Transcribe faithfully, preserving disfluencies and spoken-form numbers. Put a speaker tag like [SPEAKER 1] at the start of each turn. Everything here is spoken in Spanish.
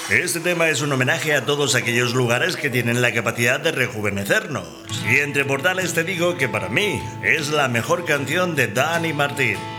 [SPEAKER 1] Este tema es un homenaje a todos aquellos lugares que tienen la capacidad de rejuvenecernos. Y entre portales te digo que para mí es la mejor canción de Dani Martín.